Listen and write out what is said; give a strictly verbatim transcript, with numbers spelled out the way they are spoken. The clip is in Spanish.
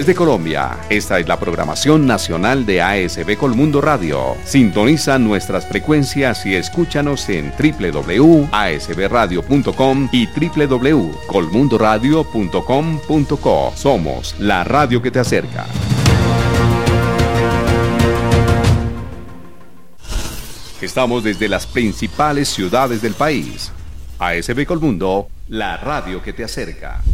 Desde Colombia, esta es la programación nacional de A S B Colmundo Radio. Sintoniza nuestras frecuencias y escúchanos en doble u doble u doble u punto a s b radio punto com y doble u doble u doble u punto colmundo radio punto com punto co. Somos la radio que te acerca. Estamos desde las principales ciudades del país. A S B Colmundo, la radio que te acerca.